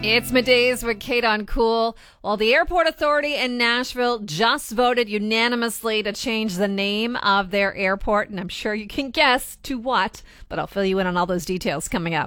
It's Middays with Kate on Cool. Well, the Airport Authority in Nashville just voted unanimously to change the name of their airport, and I'm sure you can guess to what, but I'll fill you in on all those details coming up.